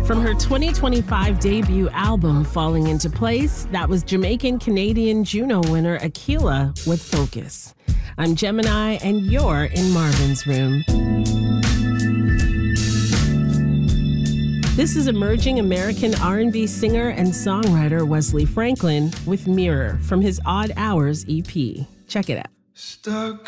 From her 2025 debut album, Falling Into Place, that was Jamaican-Canadian Juno winner Akila with Focus. I'm Gemini, and you're in Marvin's Room. This is emerging American R&B singer and songwriter Wesley Franklin with Mirror from his Odd Hours EP. Check it out. Stuck